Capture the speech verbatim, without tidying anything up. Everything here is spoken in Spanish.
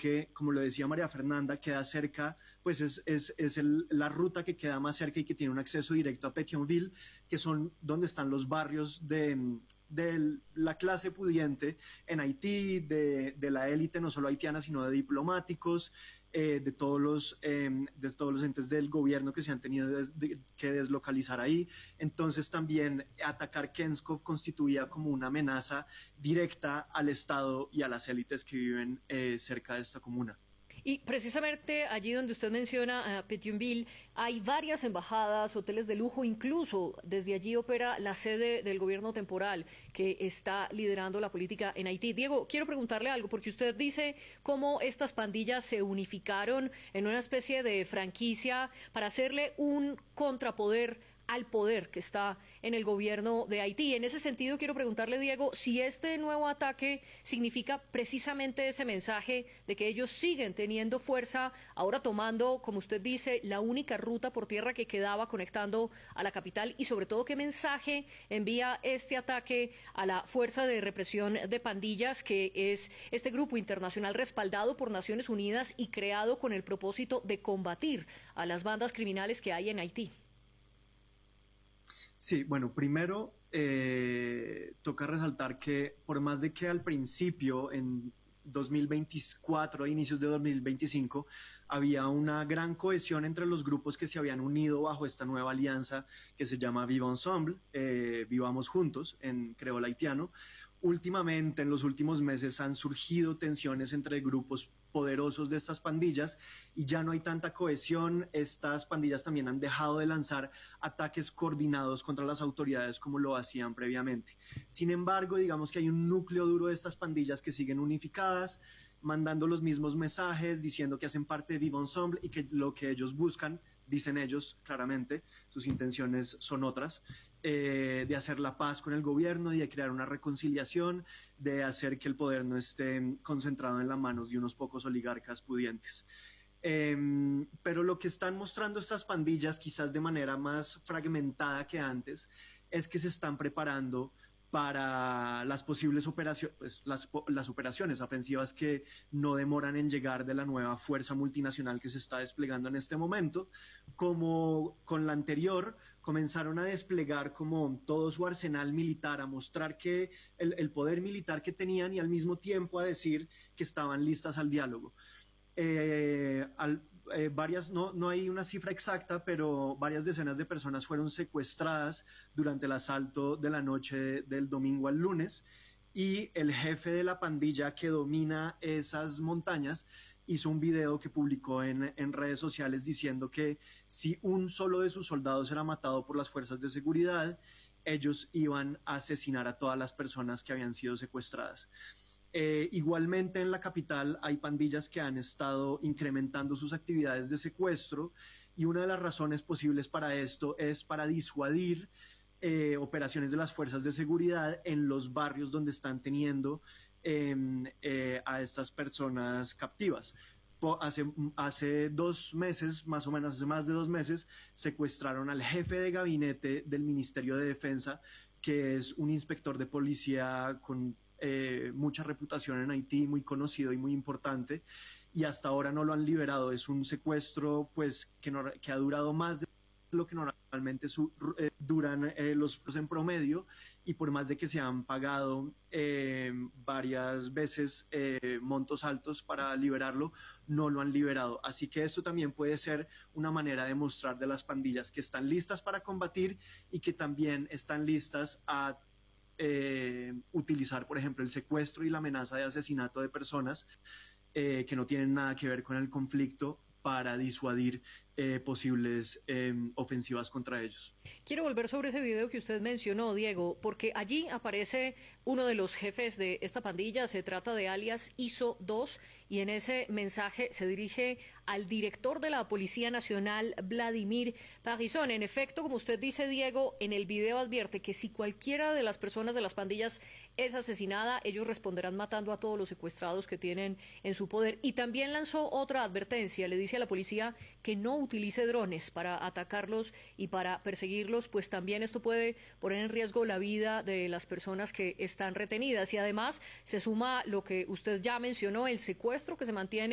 que, como lo decía María Fernanda, queda cerca, pues es, es, es el, la ruta que queda más cerca y que tiene un acceso directo a Pétionville, que son donde están los barrios de, de la clase pudiente en Haití, de, de la élite no solo haitiana, sino de diplomáticos, eh, de, todos los, eh, de todos los entes del gobierno que se han tenido des, de, que deslocalizar ahí. Entonces también atacar Kenskov constituía como una amenaza directa al Estado y a las élites que viven eh, cerca de esta comuna. Y precisamente allí donde usted menciona, uh, Pétionville, hay varias embajadas, hoteles de lujo, incluso desde allí opera la sede del gobierno temporal que está liderando la política en Haití. Diego, quiero preguntarle algo, porque usted dice cómo estas pandillas se unificaron en una especie de franquicia para hacerle un contrapoder al poder que está en el gobierno de Haití. En ese sentido, quiero preguntarle, Diego, si este nuevo ataque significa precisamente ese mensaje de que ellos siguen teniendo fuerza, ahora tomando, como usted dice, la única ruta por tierra que quedaba conectando a la capital, y sobre todo, ¿qué mensaje envía este ataque a la Fuerza de Represión de Pandillas, que es este grupo internacional respaldado por Naciones Unidas y creado con el propósito de combatir a las bandas criminales que hay en Haití? Sí, bueno, primero eh, toca resaltar que por más de que al principio, en dos mil veinticuatro, a inicios de dos mil veinticinco, había una gran cohesión entre los grupos que se habían unido bajo esta nueva alianza que se llama Viva Ensemble, eh, Vivamos Juntos, en creol haitiano. Últimamente, en los últimos meses, han surgido tensiones entre grupos poderosos de estas pandillas y ya no hay tanta cohesión. Estas pandillas también han dejado de lanzar ataques coordinados contra las autoridades como lo hacían previamente. Sin embargo, digamos que hay un núcleo duro de estas pandillas que siguen unificadas, mandando los mismos mensajes, diciendo que hacen parte de Viva Ensemble y que lo que ellos buscan, dicen ellos claramente, sus intenciones son otras, eh, de hacer la paz con el gobierno y de crear una reconciliación, de hacer que el poder no esté concentrado en las manos de unos pocos oligarcas pudientes. Eh, pero lo que están mostrando estas pandillas, quizás de manera más fragmentada que antes, es que se están preparando para las posibles operaciones, pues, las, las operaciones ofensivas que no demoran en llegar de la nueva fuerza multinacional que se está desplegando en este momento. Como con la anterior, comenzaron a desplegar como todo su arsenal militar, a mostrar que el, el poder militar que tenían y al mismo tiempo a decir que estaban listas al diálogo. Eh, al, eh, varias, no, no hay una cifra exacta, pero varias decenas de personas fueron secuestradas durante el asalto de la noche del domingo al lunes, y el jefe de la pandilla que domina esas montañas hizo un video que publicó en, en redes sociales diciendo que si un solo de sus soldados era matado por las fuerzas de seguridad, ellos iban a asesinar a todas las personas que habían sido secuestradas. Eh, igualmente en la capital hay pandillas que han estado incrementando sus actividades de secuestro, y una de las razones posibles para esto es para disuadir eh, operaciones de las fuerzas de seguridad en los barrios donde están teniendo eh, eh, a estas personas captivas. Hace, hace dos meses, más o menos hace más de dos meses, secuestraron al jefe de gabinete del Ministerio de Defensa, que es un inspector de policía con Eh, mucha reputación en Haití, muy conocido y muy importante, y hasta ahora no lo han liberado. Es un secuestro pues que, no, que ha durado más de lo que normalmente su, eh, duran eh, los en promedio, y por más de que se han pagado eh, varias veces eh, montos altos para liberarlo, no lo han liberado. Así que esto también puede ser una manera de mostrar de las pandillas que están listas para combatir y que también están listas a Eh, utilizar, por ejemplo, el secuestro y la amenaza de asesinato de personas eh, que no tienen nada que ver con el conflicto para disuadir eh, posibles eh, ofensivas contra ellos. Quiero volver sobre ese video que usted mencionó, Diego, porque allí aparece uno de los jefes de esta pandilla. Se trata de alias I S O dos, y en ese mensaje se dirige al director de la Policía Nacional, Vladimir Parizón. En efecto, como usted dice, Diego, en el video advierte que si cualquiera de las personas de las pandillas es asesinada, ellos responderán matando a todos los secuestrados que tienen en su poder. Y también lanzó otra advertencia, le dice a la policía que no utilice drones para atacarlos y para perseguirlos, pues también esto puede poner en riesgo la vida de las personas que están retenidas. Y además se suma lo que usted ya mencionó, el secuestro que se mantiene